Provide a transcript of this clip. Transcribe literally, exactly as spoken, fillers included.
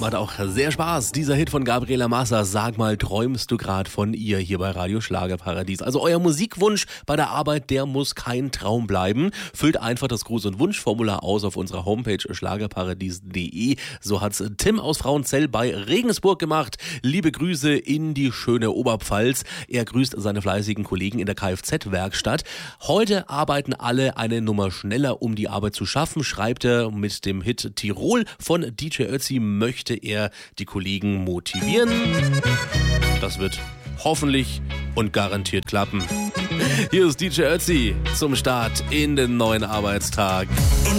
macht auch sehr Spaß. Dieser Hit von Gabriela Massa, sag mal, träumst du gerade von ihr hier bei Radio Schlagerparadies? Also euer Musikwunsch bei der Arbeit, der muss kein Traum bleiben. Füllt einfach das Gruß- und Wunschformular aus auf unserer Homepage schlagerparadies punkt de. So hat's Tim aus Frauenzell bei Regensburg gemacht. Liebe Grüße in die schöne Oberpfalz. Er grüßt seine fleißigen Kollegen in der Kfz-Werkstatt. Heute arbeiten alle eine Nummer schneller, um die Arbeit zu schaffen, schreibt er. Mit dem Hit Tirol von D J Ötzi möchte er die Kollegen motivieren. Das wird hoffentlich und garantiert klappen. Hier ist D J Ötzi zum Start in den neuen Arbeitstag.